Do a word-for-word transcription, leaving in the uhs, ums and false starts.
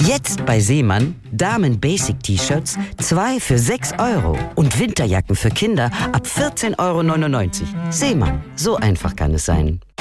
Jetzt bei Seemann Damen-Basic-T-Shirts zwei für sechs Euro und Winterjacken für Kinder ab vierzehn Euro neunundneunzig. Seemann, so einfach kann es sein.